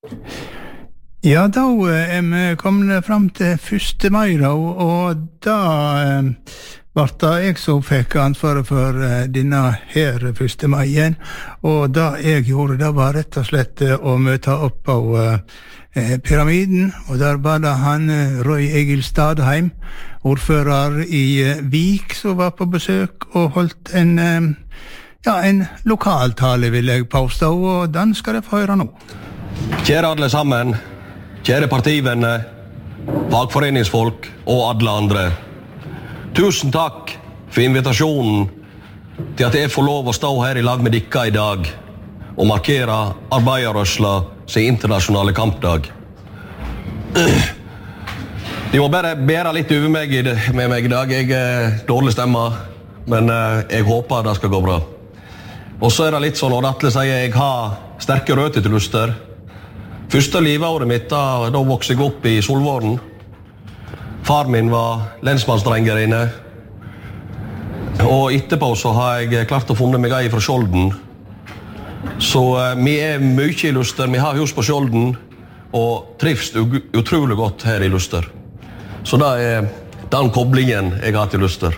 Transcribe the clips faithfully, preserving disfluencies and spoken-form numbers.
Ja, da er vi kommet frem til første mai, da, og da eh, var det jeg som fikk ansvaret for eh, denne her første maien, og da jeg gjorde det var rett og slett eh, å møte opp på eh, pyramiden, og der var det han eh, Roy Egil Stadheim, ordfører i eh, Vik, som var på besøk og holdt en, eh, ja, en lokaltale, vil jeg påstå, og den skal jeg få høre nå. Kjære alle sammen, kjære partivenner, fagforeningsfolk og alle andre. Tusen takk for invitasjonen til at jeg får lov å stå her i lag med dere i dag og markere arbeiderrørsla sin internasjonale kampdag. De må bare bære litt over meg i det, med meg i dag. Jeg er dårlig stemme, men jeg håper det skal gå bra. Og så er det litt sånn, og Atle sier jeg har sterke røtter til Luster. Første liveåret mitt, da, da vokste jeg opp i Solvåren. Far min var lensmannsdrenger inne. Og etterpå så har jeg klart å funne meg ei fra Skjolden. Så eh, vi er mye i Luster, vi har hus på Skjolden, og trives utrolig godt her i Luster. Så det er den koblingen jeg har til Luster.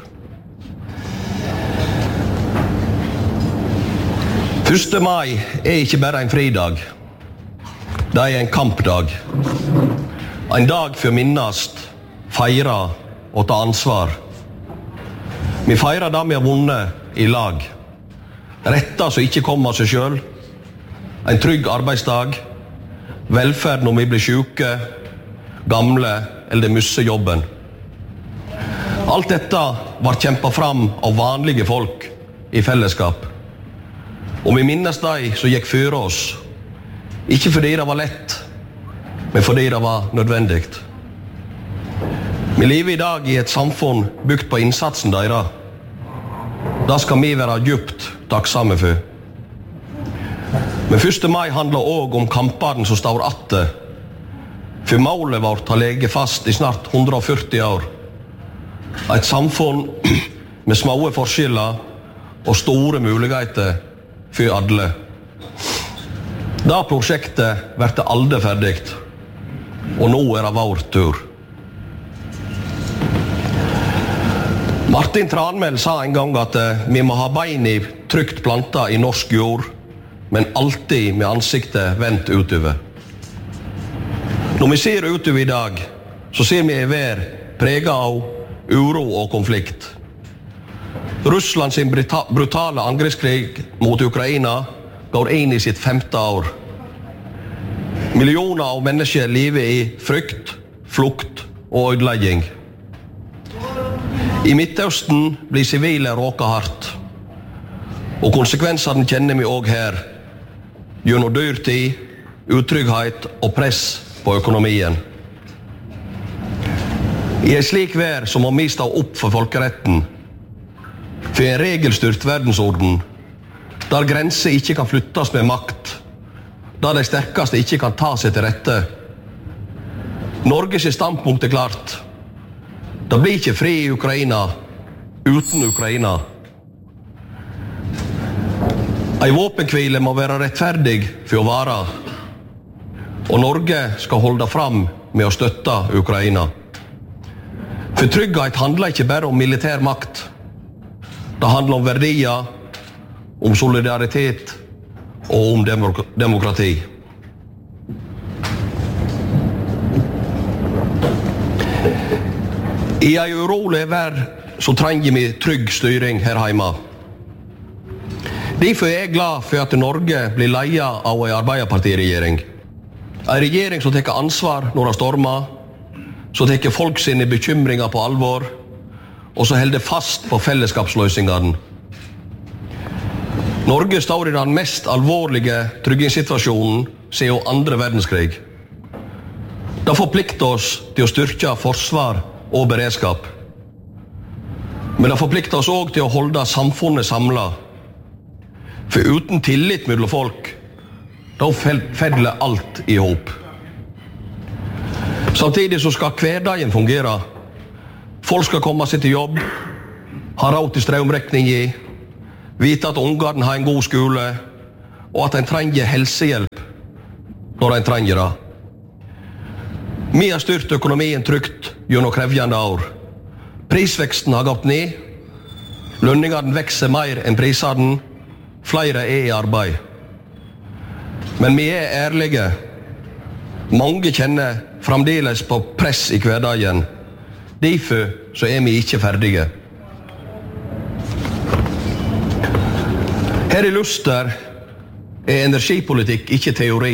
første mai er ikke bare en fridag. Det er en kampdag. En dag for å minnast, feire og ta ansvar. Vi feirer det vi har vunnet i lag. Retter som ikke kommer av seg selv. En trygg arbeidsdag. Velferd når vi blir syke, gamle eller mister jobben. Alt dette var kjempet fram av vanlige folk i fellesskap. Og vi minnes de som gikk før oss. Ikke fordi det var lett, men fordi det var nødvendig. Vi lever i dag i et samfunn bygd på innsatsen deres. Det skal vi være djupt takksomme for. Men første mai handler også om kampene som står atte. For målet vårt har ligget fast i snart hundre og førti år. Et samfunn med små forskjeller og store muligheter for alle. Da prosjektet blir aldri ferdig, og nå er det vår tur. Martin Tranmæl sa en gang at vi må ha bein i trygt planta i norsk jord, men alltid med ansiktet vendt utover. Når vi ser utover i dag, så ser vi en vær preget av uro og konflikt. Russland sin brutale angrepskrig mot Ukraina går inn i sitt femte år. Millioner av mennesker lever i frykt, flukt og ødelegging. I Midtøsten blir sivile råket hardt, og konsekvensene kjenner vi også her, gjennom dyrtid, utrygghet og press på økonomien. I en slik vær så må vi stå opp for folkeretten, for en regelstyrt verdensorden, der grenser ikke kan flyttes med makt, der de sterkeste ikke kan ta seg til rette. Norges standpunkt er klart. Det blir ikke fri i Ukraina uten Ukraina. En våpenhvile må være rettferdig for å vare, og Norge skal holde fram med å støtte Ukraina. For trygghet handler ikke bare om militær makt. Det handler om verdier, om solidaritet og om demok- demokrati. I en urolig verden så trenger vi trygg styring her hjemme. Derfor er jeg glad for at Norge blir ledet av en arbeiderpartiregjering. En regjering som tar ansvar når det stormer, som tar folk sine bekymringer på alvor, og som holder fast på fellesskapsløsningene. Norge står i den mest alvorlige tryggingssituasjonen siden andre verdenskrig. Det forplikter oss til å styrke forsvar og beredskap. Men det forplikter oss også til å holde samfunnet samlet. For uten tillit mellom folk, da faller alt i hop. Samtidig så skal hverdagen fungere. Folk skal komme seg til jobb, ha råd til strømregning i, vite at ungene har en god skole, og at en trenger helsehjelp. når en trenger det. Vi har styrt økonomien trygt gjennom krevjende år. Prisveksten har gått ned, lønningene vekser mer enn prisene, flere er i arbeid. Men vi er ærlige. Mange kjenner fremdeles på press i hverdagen. Derfor så er vi ikke ferdige. Her i Luster er energipolitikk ikke teori.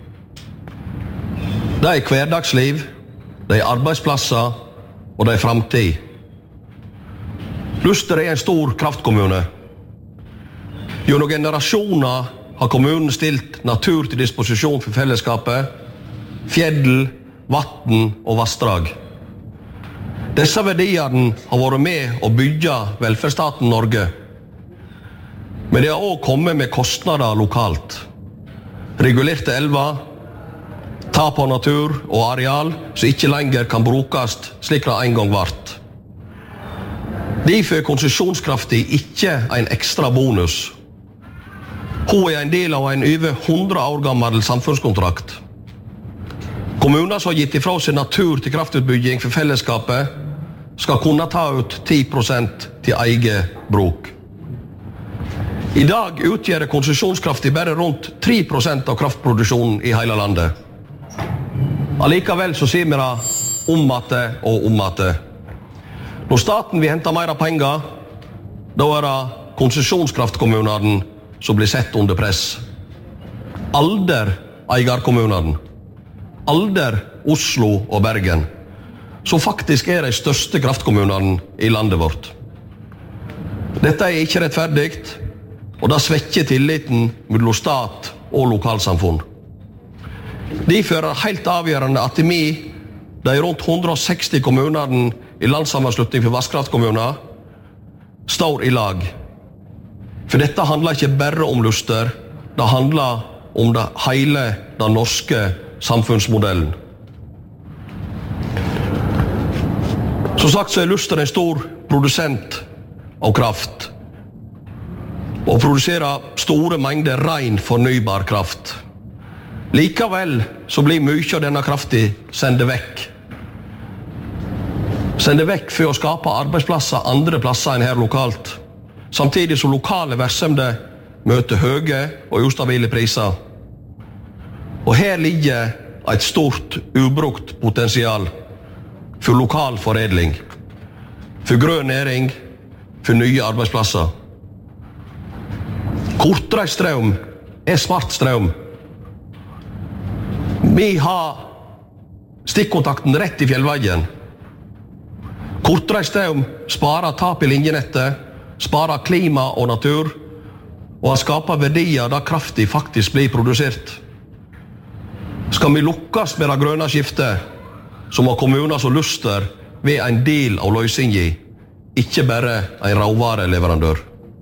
Det er hverdagsliv, det er arbeidsplasser og det er fremtid. Luster er en stor kraftkommune. Gjennom generasjoner har kommunen stilt natur til disposisjon for fellesskapet, fjell, vatten og vassdrag. Disse verdiene har vært med å bygge velferdsstaten Norge. Men det har også kommet med kostnader lokalt. Regulerte elver, tap av natur og areal som ikke lenger kan brukes slik det en gang vart. Derfor er konsesjonskraftig ikke en ekstra bonus. Hun er en del av en over hundre år gammel samfunnskontrakt. Kommuner som har gitt ifra seg natur til kraftutbygging for fellesskapet skal kunne ta ut ti prosent til eget bruk. I dag utgjør konsesjonskraftig bare rundt tre prosent av kraftproduksjonen i hele landet. Allikevel så sier vi det om at det og om at det. Når staten vil hente mer penger, da er det konsesjonskraftkommunene som blir sett under press. Alder eierkommunene. Alder Oslo og Bergen, som faktisk er de største kraftkommunene i landet vårt. Dette er ikke rettferdig, og det svekker tilliten mellom stat og lokalsamfunn. Derfor er det helt avgjørende at vi, de rundt hundre og seksti kommunene i landssammenslutning for vasskraftkommuner, står i lag. For dette handler ikke bare om Luster, det handler om det hele den norske samfunnsmodellen. Som sagt så er Luster en stor produsent av kraft, og produserer store mengder ren fornybar kraft. Likevel så blir mye av denne kraften sendt vekk. Sendt vekk for å skape arbeidsplasser andre plasser enn her lokalt, samtidig som lokale virksomheter møter høye og ustabile priser. Og her ligger et stort ubrukt potensial for lokal foredling, for grønn næring, for nye arbeidsplasser. Kortreist strøm er smart strøm. Vi har stikkontakten rett i fjellveien. Kortreist strøm sparer tap i linjenettet, sparer klima og natur, og har skaper verdier der kraften faktisk blir produsert. Skal vi lukkes med det grønne skiftet, så må kommuner som Luster være en del av løsningen, ikke bare en råvareleverandør.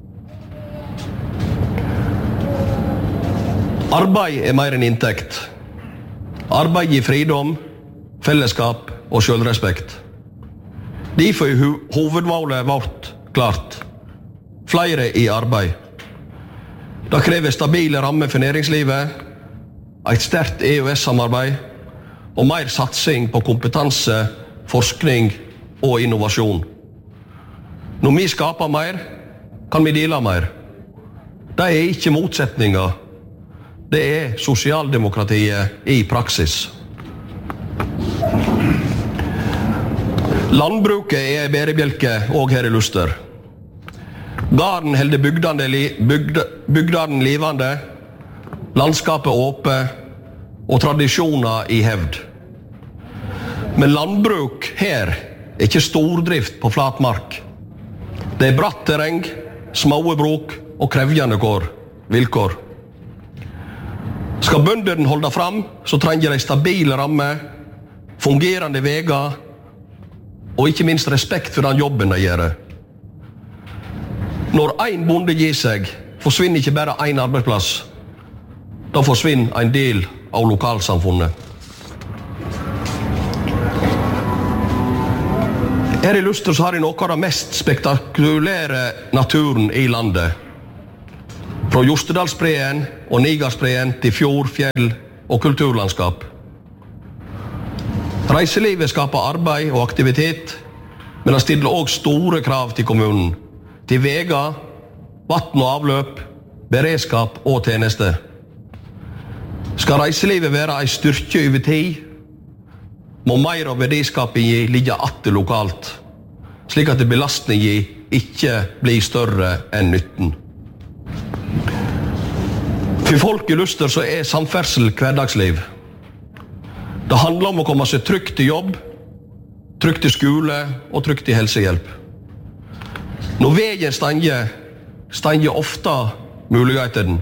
Arbeid er mer enn inntekt. Arbeid gir fridom, fellesskap og selvrespekt. Derfor er hovedmålet vårt klart. Flere i arbeid. Det krever stabile rammer for næringslivet, et sterkt E U S-samarbeid og mer satsing på kompetanse, forskning og innovasjon. Når vi skaper mer, kan vi dele mer. Det er ikke motsetninger. Det er sosialdemokratiet i praksis. Landbruket er en bærebjelke også her i Luster. Garden holder bygdene, bygd, bygdene livende, landskapet åpent og tradisjoner i hevd. Men landbruk her er ikke stordrift på flat mark. Det er bratt terreng, små bruk og krevjende vilkår. Skal bøndene holde fram, så trenger de stabile rammer, fungerende veier og ikke minst respekt for den jobben de gjør. Når en bonde gir seg, forsvinner ikke bare en arbeidsplass. Da forsvinner en del av lokalsamfunnet. Her i Luster så har jeg noe av den mest spektakulære naturen i landet. Fra Jostedalsbreen og Nigarsbreen til fjord, fjell, og kulturlandskap. Reiselivet skaper arbeid og aktivitet, men det stiller også store krav til kommunen, til veger, vatten og avløp, beredskap og tjenester. Skal reiselivet være en styrke over tid, må mer av verdiskapingen ligge atter lokalt, slik at belastningen ikke blir større enn nytten. For folk i Luster så er samferdsel hverdagsliv. Det handler om å komme seg trygt til jobb, trygt til skole og trygt til helsehjelp. Når veien stanger, stanger ofte muligheten.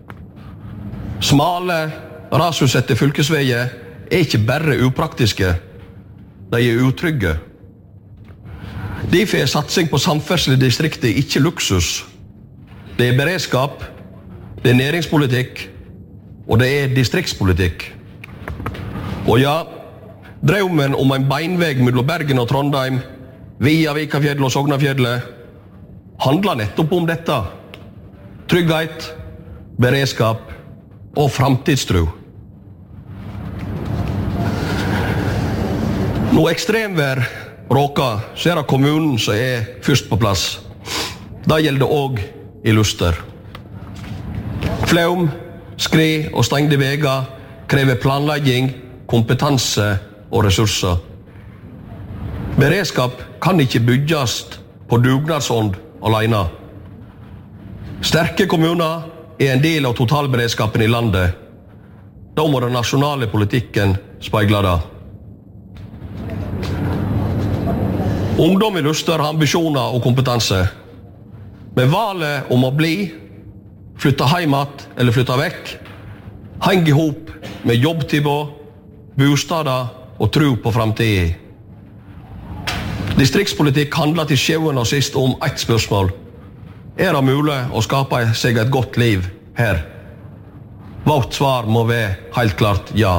Smale, rasutsette fylkesveier er ikke bare upraktiske, de er utrygge. Derfor er satsing på samferdsel i distriktet ikke luksus. Det er beredskap, det er næringspolitikk, og det er distriktspolitikk. Og ja, drømmen om en beinveg mellom Bergen og Trondheim, via Vikafjellet og Sognafjellet, handler nettopp om dette. Trygghet, beredskap og framtidstro. Når ekstremvær råker, så er det kommunen som er først på plass. Det gjelder også i Luster. Flaum, skred og stengte veger krever planlegging, kompetanse og ressurser. Beredskap kan ikke bygges på dugnadsånd alene. Sterke kommuner er en del av totalberedskapen i landet. Da må den nasjonale politikken speile det. Ungdom i Luster har ambisjoner og kompetanse. Men valget om å bli, flytte heimat eller flytte vekk, henger i hop med jobbtilbud, bostader og tro på framtiden. Distriktspolitikk handler til sjuende og sist om ett spørsmål. Er det mulig å skape seg et godt liv her? Vårt svar må være helt klart ja.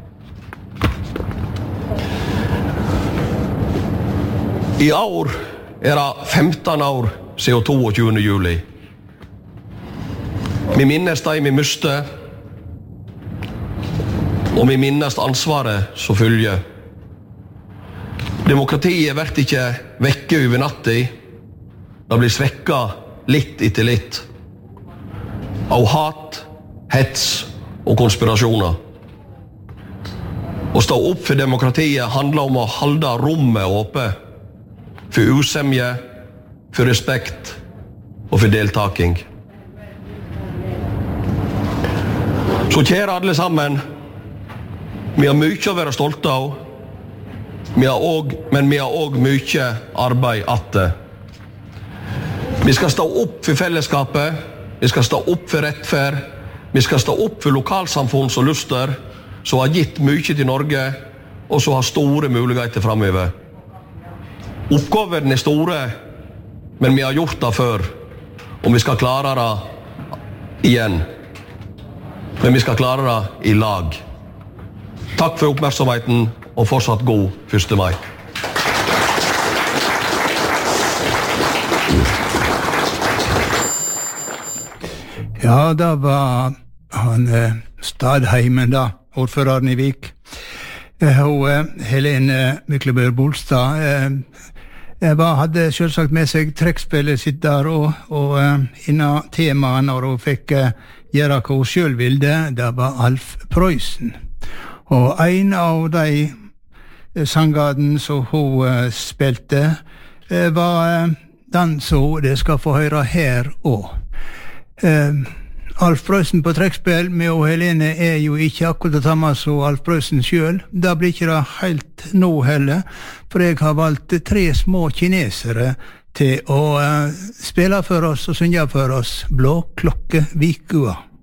I år er det femten år siden toogtyvende juli. Vi minnes de vi miste, og vi minnes ansvaret som følger. Demokratiet blir ikke vekke over natten. Det blir svekket litt etter litt. Av hat, hets og konspirasjoner. Å stå opp for demokratiet handler om å holde rommet åpent. For usemje, for respekt og for deltaking. Så kjære alle sammen, vi har mye å være stolte av, vi har også, men vi har også mye arbeid atter. Vi skal stå opp for fellesskapet, vi skal stå opp for rettferd, vi skal stå opp for lokalsamfunn som Luster, som har gitt mye til Norge, og som har store muligheter fremover. Oppgaven er store, men vi har gjort det før, og vi skal klare det igjen. Men vi skal klare det i lag. Takk for oppmerksomheten, og fortsatt god første mai. Ja, da var han eh, Stadheimen da, ordføreren i Vik. Eh, og eh, Helene Myklebø Bolstad eh, Jeg var, hadde selvsagt med seg trekkspillet sitt der, og, og uh, innan temaet når hun fikk uh, gjøre hva hun selv ville, det var Alf Prøysen. Og en av de uh, sangene som hun uh, spilte, uh, var uh, den som det skal få høre her også. Uh, Alf Prøysen på trekkspill med og Helene er jo ikke akkurat det samme som Alf Prøysen selv. Det blir ikke det helt nå heller, for jeg har valgt tre små kinesere til å uh, spille for oss og synge for oss Blå klokke Vikua.